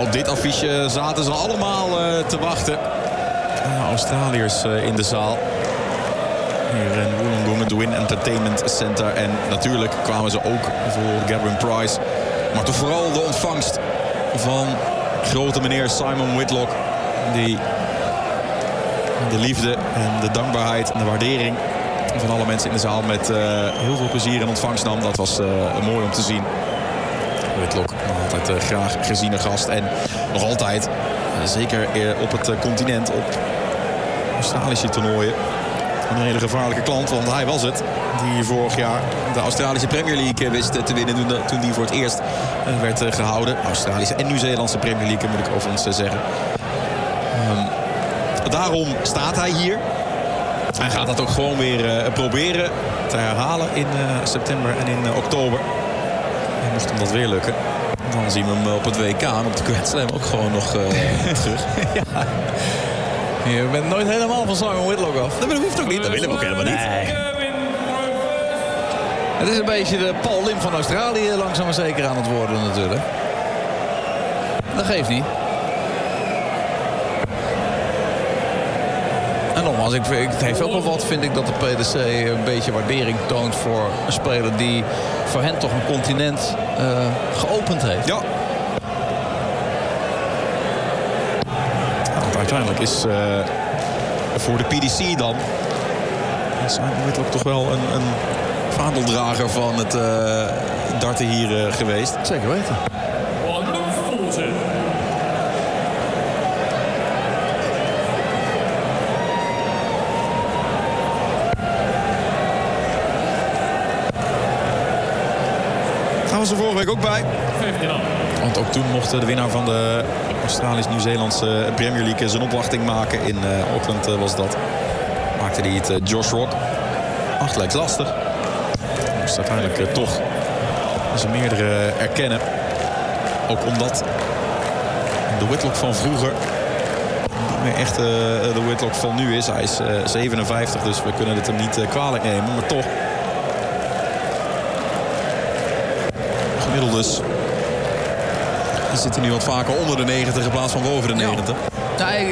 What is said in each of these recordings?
op dit affiche zaten ze allemaal te wachten. Australiërs in de zaal. Hier in Wollongong, het Win Entertainment Center. En natuurlijk kwamen ze ook voor Gavin Price. Maar toch vooral de ontvangst van grote meneer Simon Whitlock. Die de liefde en de dankbaarheid en de waardering van alle mensen in de zaal met heel veel plezier in ontvangst nam. Dat was mooi om te zien. Whitlock, nog altijd graag geziene gast. En nog altijd, zeker op het continent, op Australische toernooien, een hele gevaarlijke klant. Want hij was het die vorig jaar de Australische Premier League wist te winnen toen die voor het eerst werd gehouden. Australische en Nieuw-Zeelandse Premier League, moet ik overigens zeggen. Daarom staat hij hier. Hij gaat dat ook gewoon weer proberen te herhalen in september en in oktober. En mocht hem dat weer lukken, dan zien we hem op het WK en op de Grand Slam ook gewoon nog terug. Ja. Je bent nooit helemaal van Simon Whitlock af. Dat hoeft ook niet, dat willen we ook helemaal niet. Nee. Het is een beetje de Paul Lim van Australië langzaam maar zeker aan het worden natuurlijk. Dat geeft niet. En nogmaals, het heeft ook wel wat, vind ik, dat de PDC een beetje waardering toont voor een speler die voor hen toch een continent geopend heeft. Ja. Want uiteindelijk is voor de PDC dan Simon Whitlock toch wel een vaandeldrager van het darten hier geweest. Zeker weten. Was er vorige week ook bij. Want ook toen mocht de winnaar van de Australisch-Nieuw-Zeelandse Premier League zijn opwachting maken. In Auckland was dat. Maakte hij het Josh Rock. Gelijk lastig. Moest uiteindelijk toch zijn meerdere erkennen. Ook omdat de Whitlock van vroeger niet meer echt de Whitlock van nu is. Hij is 57, dus we kunnen het hem niet kwalijk nemen. Maar toch. Dus we zitten nu wat vaker onder de 90 in plaats van boven de 90. Ja. Nou,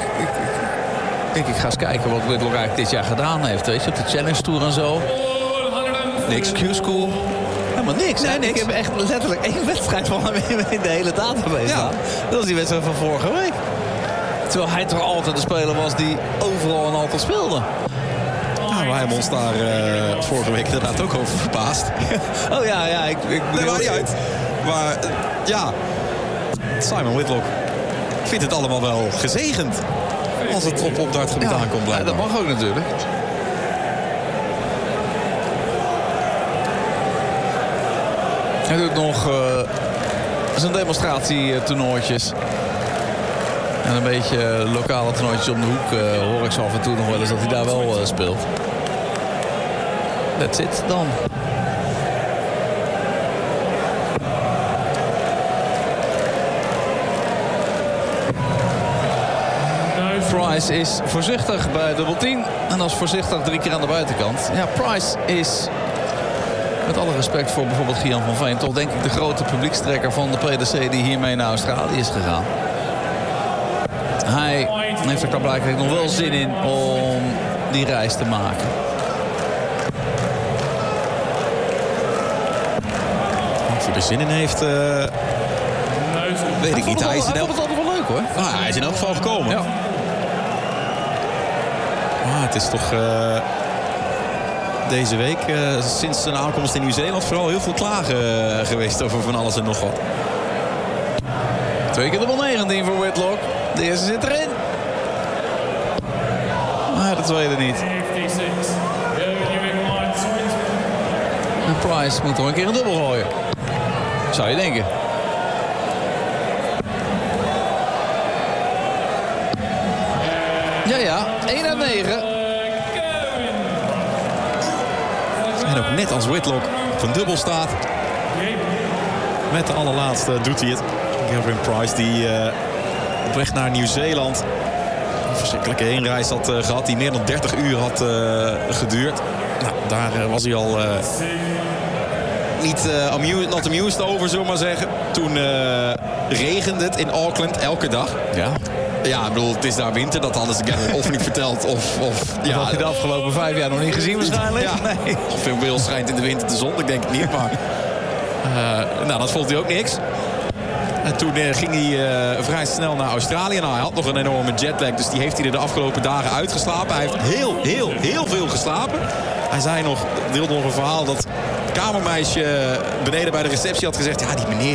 ik ga eens kijken wat Whitlock eigenlijk dit jaar gedaan heeft. Weet je, op de Challenge Tour en zo. Niks. Q-School. Helemaal niks. Nee, niks. Ik heb echt letterlijk 1 wedstrijd van hem in de hele database staan. Dat was die wedstrijd van vorige week. Terwijl hij toch altijd de speler was die overal en altijd speelde. Wij hebben ons daar vorige week inderdaad ook over verbaasd. Oh ja. Ik nee, maakt niet uit. Maar ja, Simon Whitlock vindt het allemaal wel gezegend. Als het op dartgebied aankomt blijven. Ja, dat mag ook natuurlijk. Hij doet nog zijn demonstratietoernooitjes. En een beetje lokale toernooitjes om de hoek hoor ik zo af en toe nog wel eens dat hij daar wel speelt. That's it dan. Price is voorzichtig bij dubbel 10. En als voorzichtig 3 keer aan de buitenkant. Ja, Price is, met alle respect voor bijvoorbeeld Gian van Veen, toch denk ik de grote publiekstrekker van de PDC die hiermee naar Australië is gegaan. Hij heeft er blijkbaar nog wel zin in om die reis te maken. Of hij er zin in heeft, weet ik niet. Hij vond het altijd wel leuk hoor. Hij is in elk geval gekomen. Ja. Het is toch deze week, sinds zijn aankomst in Nieuw-Zeeland, vooral heel veel klagen geweest over van alles en nog wat. 2 keer dubbel 19 voor Whitlock. De eerste zit erin. Maar de tweede niet. En Price moet toch een keer een dubbel gooien. Zou je denken. Ja, 1 uit 9. En ook net als Whitlock op een dubbel staat. Met de allerlaatste doet hij het. Gavin Price die op weg naar Nieuw-Zeeland een verschrikkelijke heenreis had gehad. Die meer dan 30 uur had geduurd. Nou, daar was hij al niet not amused over, zullen we maar zeggen. Toen regende het in Auckland elke dag. Ja. Ja, ik bedoel, het is daar winter. Dat hadden ze Gavin of niet verteld. Of Dat had je de afgelopen 5 jaar nog niet gezien waarschijnlijk. Ja, nee. Veel wil schijnt in de winter de zon. Ik denk het niet, maar... nou, dat vond hij ook niks. En toen ging hij vrij snel naar Australië. Nou, hij had nog een enorme jetlag, dus die heeft hij er de afgelopen dagen uitgeslapen. Hij heeft heel veel geslapen. Hij zei nog, deelde nog een verhaal dat het kamermeisje beneden bij de receptie had gezegd... ja, die meneer